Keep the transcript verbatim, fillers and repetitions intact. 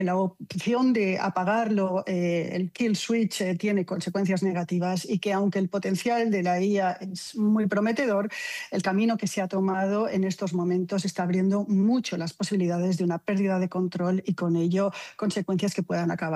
la opción de apagarlo, eh, el kill switch, eh, tiene consecuencias negativas y que aunque el potencial de la I A es muy prometedor, el camino que se ha tomado en estos momentos está abriendo mucho las posibilidades de una pérdida de control y con ello consecuencias que puedan acabar